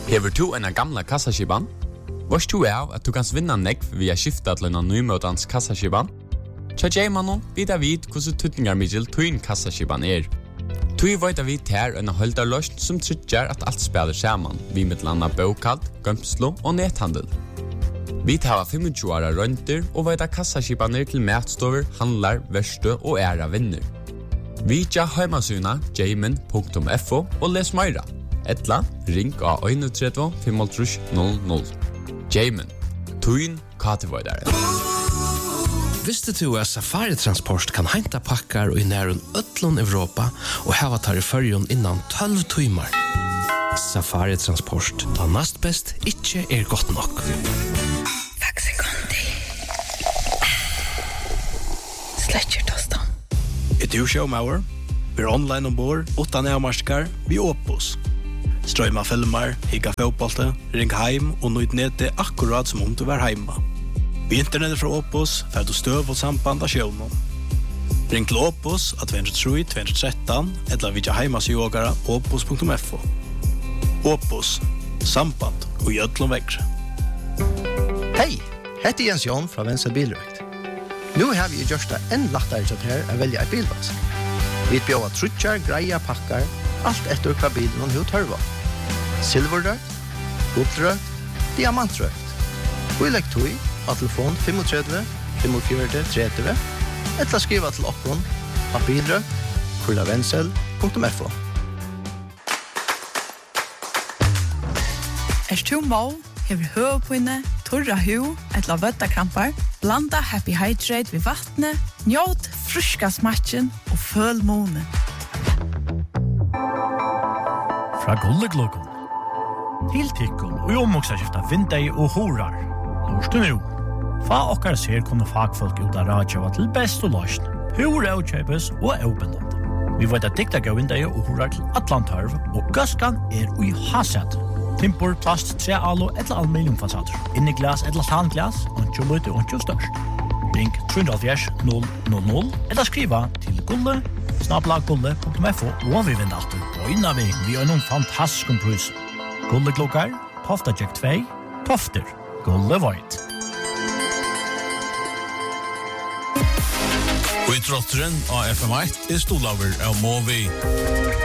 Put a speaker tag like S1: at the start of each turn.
S1: Hever du en gamla kassaskiban? Varst du av at du kan vinna nekv via skifta til en nymøtans kassaskiban? Tja Jaimanon vidar vid hvordan tutningarmiddel tuin kassaskiban Tui veit vi ter en holdarløst som tryggjar at alt spiller saman, vi med landa bokald, gømslo og nethandel. Vi tar 25 åra rønter og veit kassaskibaner til matstover, handlar, verste og æra vinner. Vi tja heimasuna jaimen.fo og les meira. Etla, ring av 31 500 00. Jaimen, tuin katevoidare.
S2: Visste du at Safari Transport kan henta pakkar i nærun öllun Europa og hava tar i fyrjun innan 12 timmar? Safari Transport, da nast best ikkje godt nok.
S3: Faxe Conti. Sletcher tostan.
S4: Du showmauer, vi online ombord, utan avmarskar, vi Opus. Strøyma filmer, higga fotbollte, ring heim og nøyd nete akkurat som om du var heima. Vi internettet fra Opus får du støv og samband av sjøvnen. Ring til Opus at 203-213 eller vidja heimasjogara opus.fo. Opus, samband og gjødlom vekkre.
S5: Hei, heter Jens Jon fra Venstre Bilrøkt. Nu har vi gjort det enn lettere til her å velge et bilvask. Vi bjør trutjar, greia, pakkar, alt etter hva bilen og hva tørva. Silverrøkt, gullrøkt, diamantrøkt. Og elektroi av telefon 35 45 30 eller skriva til okkon av bilrøkt@vensel.fo.
S3: Du må, hever høvpinne, torra hu, etla vøttakrampar, blanda Happy Hydrate ved vattnet, njåt fruska smatchen og føl måne.
S6: Fra Gullegluggen. Til tikkun og omoksaskifta vindei og horar. Lorstu nu. Fa okkar ser kunne fagfolk ut av radjava til best og løsn. Hur avkjøpes og avbindende. Vi vet at dikta gav vindei og horar til Atlantarv, og gaskan ui hasset. Timpor, plast, trealo eller aluminiumfasader. Inni glas eller tanglas, ontjo lute, ontjo størst. Ring 370 000 eller skriva til gulle@gulle.fo og vi vinner alltid bøyna vi har noen fantastisk prus. Gulleglokkar, Tofta Jack 2, Tofter, Gulle Void.
S7: Og i trotteren av FM1 Stolaver av Movi.